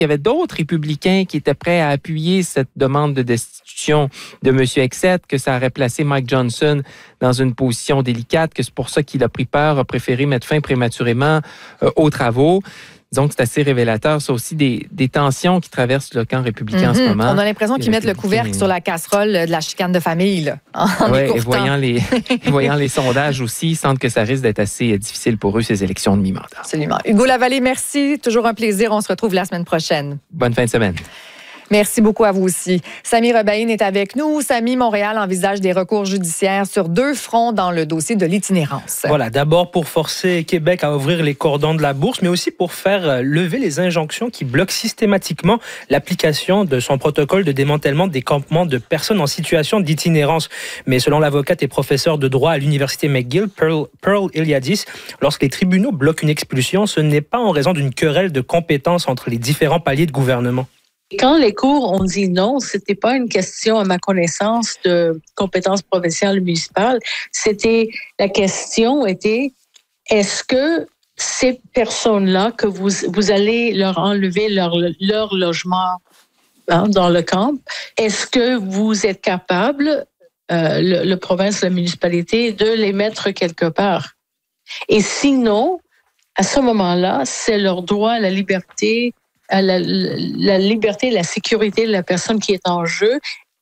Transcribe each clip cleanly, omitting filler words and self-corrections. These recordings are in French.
Il y avait d'autres républicains qui étaient prêts à appuyer cette demande de destitution de M. Hegseth, que ça aurait placé Mike Johnson dans une position délicate, que c'est pour ça qu'il a pris peur, a préféré mettre fin prématurément aux travaux. Disons que c'est assez révélateur. C'est aussi des tensions qui traversent le camp républicain en ce moment. On a l'impression qu'ils mettent le couvercle sur la casserole de la chicane de famille. Là, et voyant les sondages aussi, ils sentent que ça risque d'être assez difficile pour eux, ces élections de mi-mandat. Absolument. Hugo Lavallée, merci. Toujours un plaisir. On se retrouve la semaine prochaine. Bonne fin de semaine. Merci beaucoup à vous aussi. Samy Rebaïne est avec nous. Samy, Montréal envisage des recours judiciaires sur 2 fronts dans le dossier de l'itinérance. Voilà, d'abord pour forcer Québec à ouvrir les cordons de la bourse, mais aussi pour faire lever les injonctions qui bloquent systématiquement l'application de son protocole de démantèlement des campements de personnes en situation d'itinérance. Mais selon l'avocate et professeure de droit à l'Université McGill, Pearl Iliadis, lorsque les tribunaux bloquent une expulsion, ce n'est pas en raison d'une querelle de compétences entre les différents paliers de gouvernement. Quand les cours ont dit non, c'était pas une question, à ma connaissance, de compétences provinciales ou municipales. La question était, est-ce que ces personnes-là, que vous allez leur enlever leur logement dans le camp, est-ce que vous êtes capable, le province, la municipalité, de les mettre quelque part? Et sinon, à ce moment-là, c'est leur droit à la liberté, la liberté et la sécurité de la personne qui est en jeu.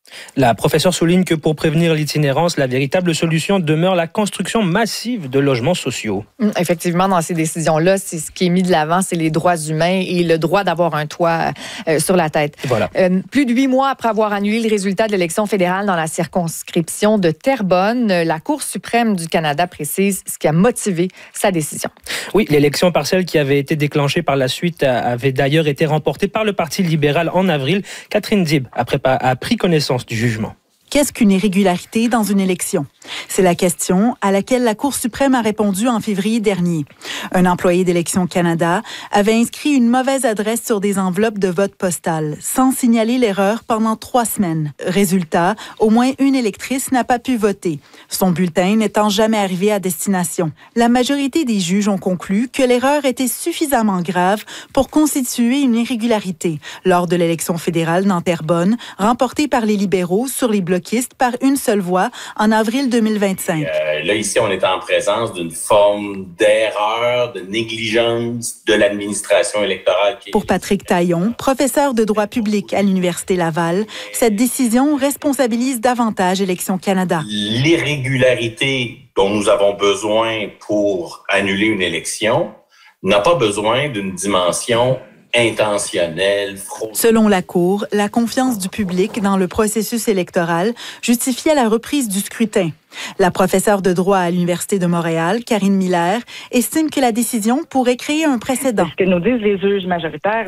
La professeure souligne que pour prévenir l'itinérance, la véritable solution demeure la construction massive de logements sociaux. Effectivement, dans ces décisions-là, c'est ce qui est mis de l'avant, c'est les droits humains et le droit d'avoir un toit sur la tête. Voilà. Plus de 8 mois après avoir annulé le résultat de l'élection fédérale dans la circonscription de Terrebonne, la Cour suprême du Canada précise ce qui a motivé sa décision. Oui, l'élection partielle qui avait été déclenchée par la suite avait d'ailleurs été remportée par le Parti libéral en avril. Catherine Dib a pris connaissance du jugement. Qu'est-ce qu'une irrégularité dans une élection? C'est la question à laquelle la Cour suprême a répondu en février dernier. Un employé d'Élections Canada avait inscrit une mauvaise adresse sur des enveloppes de vote postal, sans signaler l'erreur pendant 3 semaines. Résultat, au moins une électrice n'a pas pu voter, son bulletin n'étant jamais arrivé à destination. La majorité des juges ont conclu que l'erreur était suffisamment grave pour constituer une irrégularité lors de l'élection fédérale dans Terrebonne, remportée par les libéraux sur les bloquistes par une seule voix en avril 2025. Là, ici, on est en présence d'une forme d'erreur, de négligence de l'administration électorale. Pour Patrick Taillon, professeur de droit public à l'Université Laval, cette décision responsabilise davantage Élections Canada. L'irrégularité dont nous avons besoin pour annuler une élection n'a pas besoin d'une dimension intentionnelle, fraude. Selon la Cour, la confiance du public dans le processus électoral justifiait la reprise du scrutin. La professeure de droit à l'Université de Montréal, Karine Miller, estime que la décision pourrait créer un précédent. Ce que nous disent les juges majoritaires,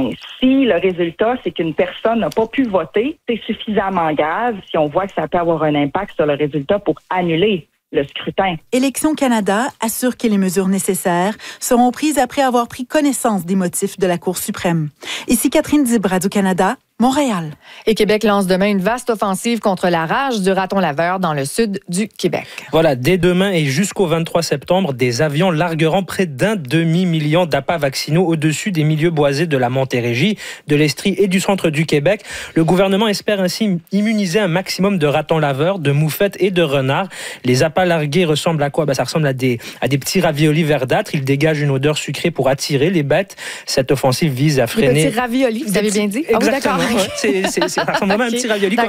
si le résultat, c'est qu'une personne n'a pas pu voter, c'est suffisamment grave si on voit que ça peut avoir un impact sur le résultat pour annuler le scrutin. Élections Canada assure que les mesures nécessaires seront prises après avoir pris connaissance des motifs de la Cour suprême. Ici Catherine Dib, Radio-Canada, Montréal. Et Québec lance demain une vaste offensive contre la rage du raton laveur dans le sud du Québec. Voilà, dès demain et jusqu'au 23 septembre, des avions largueront près d'1 demi-million d'appâts vaccinaux au-dessus des milieux boisés de la Montérégie, de l'Estrie et du centre du Québec. Le gouvernement espère ainsi immuniser un maximum de ratons laveurs, de moufettes et de renards. Les appâts largués ressemblent à quoi? Ça ressemble à des petits raviolis verdâtres. Ils dégagent une odeur sucrée pour attirer les bêtes. Cette offensive vise à freiner... Des petits raviolis, vous avez bien dit? Exactement. Ah oui, ça ressemble vraiment à un petit ravioli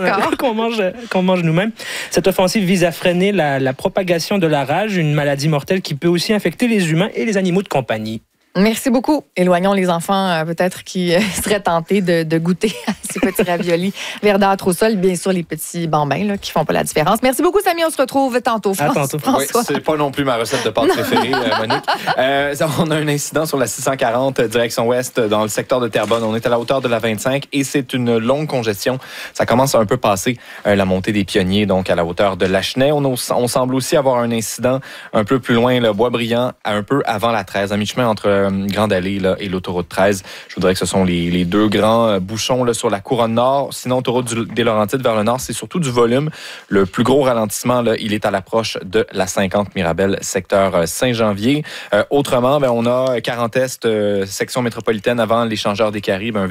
qu'on mange nous-mêmes. Cette offensive vise à freiner la propagation de la rage, une maladie mortelle qui peut aussi infecter les humains et les animaux de compagnie. Merci beaucoup. Éloignons les enfants peut-être qui seraient tentés de goûter à ces petits raviolis verdâtres au sol. Bien sûr, les petits bambins là, qui font pas la différence. Merci beaucoup, Samy. On se retrouve tantôt. Tantôt. Oui, c'est pas non plus ma recette de pâte préférée, Monique. On a un incident sur la 640 direction ouest dans le secteur de Terrebonne. On est à la hauteur de la 25 et c'est une longue congestion. Ça commence à un peu passer la montée des Pionniers, donc à la hauteur de Lachenay. On semble aussi avoir un incident un peu plus loin, le Boisbriand, un peu avant la 13, à mi-chemin entre Grande Allée là, et l'autoroute 13. Je voudrais que ce sont les 2 grands bouchons là, sur la couronne nord. Sinon, autoroute des Laurentides vers le nord, c'est surtout du volume. Le plus gros ralentissement, là, il est à l'approche de la 50 Mirabel, secteur Saint-Janvier. Autrement, on a 40 Est, section métropolitaine avant l'échangeur des Caraïbes,